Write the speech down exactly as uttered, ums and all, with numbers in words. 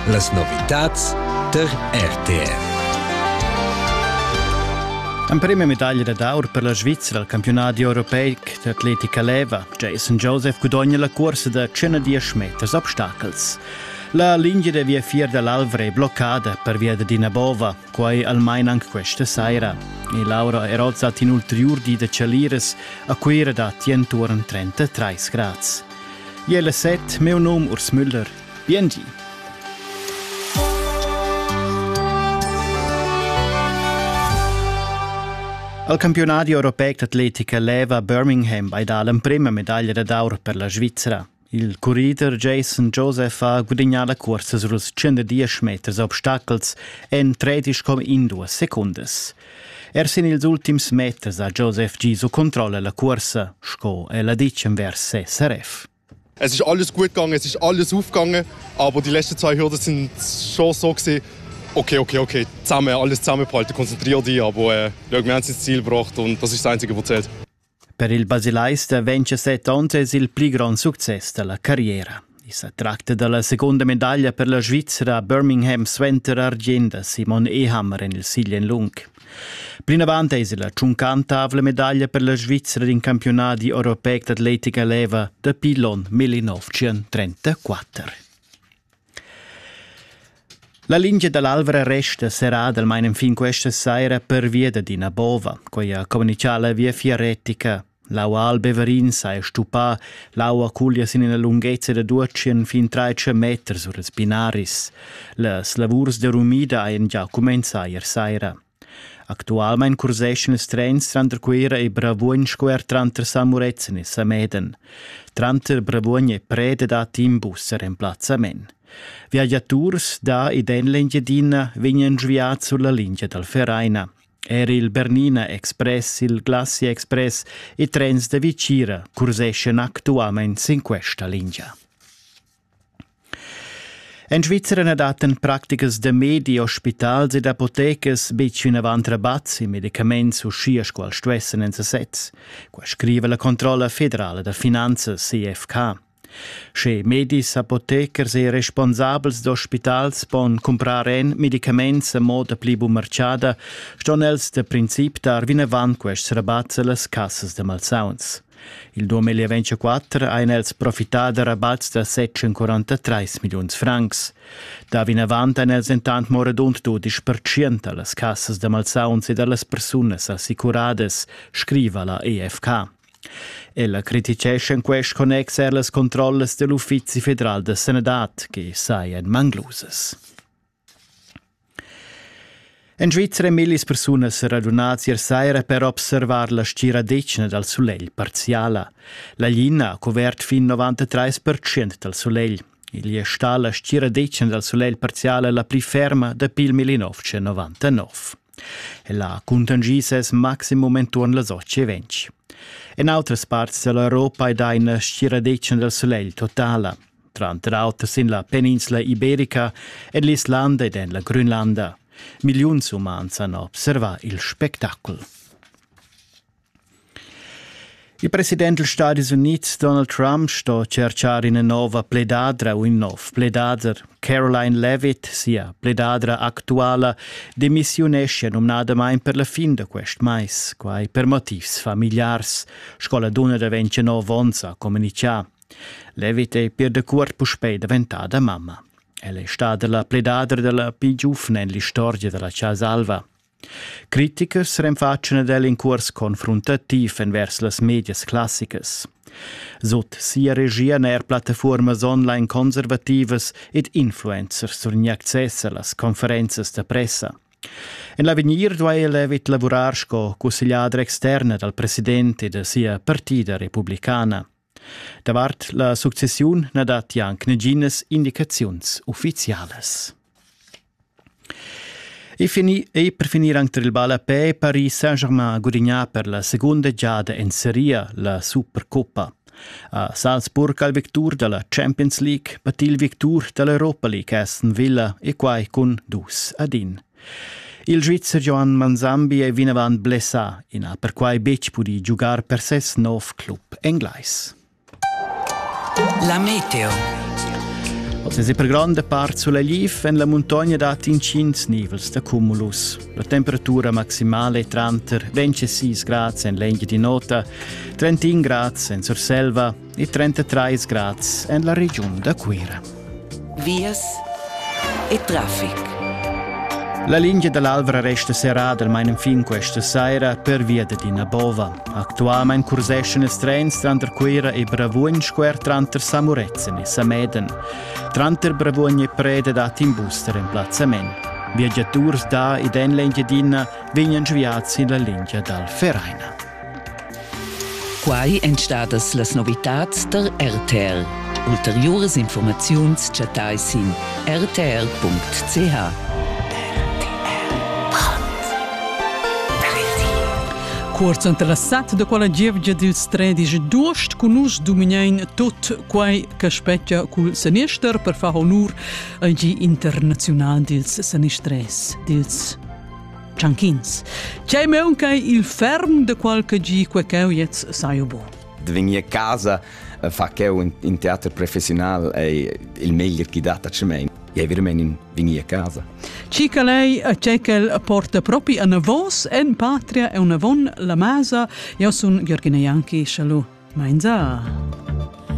Las novitats der R T L. En prima medaglia d'or per la Svizzera al campionato europeo d'atletica leva. Jason Joseph guadagna la corsa da centodieci metri obstacles. La linea de via fier dell'Alvre è bloccata per via di Dinabova, quai almeno anche questa sera. E Laura è rozzata in ulteriori di Cialires a quera da tienturn trentatré gradi. Iele set, meu nome Urs Müller. Biengi. Al campionato europeo d'atletica leva a Birmingham hai dato la prima medaglia d'oro per la Svizzera. Il corridor Jason Joseph ha guadagnato la corsa sulle centodieci metri obstacles in tredici virgola due secondi. Er sin ils ultims metri a Joseph Giso controlla la corsa, sco e la dice verso S R F. Es ist alles gut gegangen, es ist alles aufgegangen, aber die letzten zwei Hürden sind schon so gewesen, okay, okay, okay, zusammen, alles zusammenbehalten, konzentrier dich, aber äh, wir haben es ins Ziel gebracht und das ist das Einzige, was zählt. Per il Basilais de ventisette anni è il più grande successo della carriera. Si tratta della seconda medaglia per la Svizzera a Birmingham Swenter Argenda Simon Ehammer in il Silien Lung. Più avanti è la cinquantava medaglia per la Svizzera in campionati europei d'atletica leva da Pilon millenovecentotrentaquattro. La linea dell'Alvre resta serrata almeno fin questa sera per via di Dinabova, che ha comunicato la via fieretica. L'aua Albeverin sa stupà, l'aua cuglia sin in una lunghezza di duecento fin tredici metri sur els binaris. Le lavurs de rumida han già cominciato ieri sera. Attualmente cursescono i trens tra Quera e Bravogn square tra Samurezzen e Sameden. Tra Bravogn e Prede da Timbus a remplazzamento. Viaggiaturs da ed en l'Engiadina vengono sviati sulla linea del Ferraina. Era il Bernina Express, il Glacier Express e trens da Vicira cursescono attualmente in questa linea. In Svizzera ne daten pratiches de medi, ospitals ed apotecas vicino avanti rabazzi, medicamenti su scia qual stressen in sets. Qua scrive la Controlla Federale da Finanze C F K. Che medis, apotecers e responsabels d'ospitals pon comprare medicaments a moda plibu marciada, ston els de princip dar vin avant quests rabats a las cassas de malsauns. Il duemilaventiquattro ein els profità de rabats da settecentoquarantatré milioni francs. Da vin avant ein els intant moradund dodici per cento a las cassas de malsauns e de las personas assicurades, scriva la E F K. Ella criticesce in questo connex er las controlles dell'Uffizi Federal de Senadat, che saien manglusas. In Svizzera millis personas radunats ier saira per observar la stira decina dal soleil parziala. La glina ha covert fin novantatré per cento dal soleil. Il sta la stira decina dal soleil parziala la pli ferma da pil millenovecentonovantanove. E la contangises maximum intorno alle otto e venti. In altre parti dell'Europa è una sciradecina del soleil totale. Tra l'altro in la penisola iberica e l'Islanda e la Grönlanda. Milioni di umani hanno osservato il spettacolo. Il presidente degli Stati Uniti, Donald Trump, sta a cercare una nuova pledadra o un nuovo pledadra. Caroline Levitt, sia pledadra attuale, dimissionesce nominata mai per la fine di questo mese, quai per motivi familiari. Scola donna da ventinove anni a comunicare. Levitt è per de cuort puspei diventata mamma. Ella è stata la pledadra della più giovane nella storia della Casa Alva. Criticers rinfacciano del corso confrontativo verso le medias classicas. Sot sia regia ner piattaformas online conservativas ed influencers sur accesso alle conferenze de pressa. In l'avenir doveva Levitt lavorare come consigliere esterna del presidente de sia partita repubblicana. Davart la successione ne dat anche negines indicazioni ufficiales. E, fini, e per finire anche il Balapè, Paris Saint-Germain guadagna per la seconda giada in Serie la Supercoppa. A Salzburg al victor della Champions League, battì il victor dell'Europa League Aston Villa e quai con dus adin. Il Svizzer Johan Manzambi è vinavant blessà e ha per quai bec pudi giocare per ses nov club inglese. La meteo. Se per grande parte sulla Liv en la montagna dat in cinque nivels da cumulus. La temperatura maximale è trenta ventisei gradi en l'Engia di Nota, trentuno gradi en Surselva e trentatré gradi en la regione da Quira. Vias e traffic. La linea dell'Alvera resta serrata almeno fin questa sera per via di Nabova. Attualmente cursescono i treni tra Quira e Bravugn, square tra Samurezen e Sameden. Tra Bravugn e Preda dati in booster emplazzamento. Viaggiatori da e den linea d'ina vengono sviati in la linea dal Ferraina. Quai entstadas las novitats der R T R. Ulteriores informaziuns chatais in r t r punct c h. Kurz interessat da quella gievgia dils tredici d'agosto conosce dominien tot quai che specchia cul senister per far onur al gi internazional dils senistres, dils Cianchins. C'è meun che il ferm da qualche gi que che jetzt saio bo. Venir a casa fa che in, in teatro professionale è il meglio che data c'è me. E veramente venire a casa. Cica lei c'è che porta proprio una voce in patria e una von la masa. Io sono Gheorghina Ianchi, shalom. Mainza.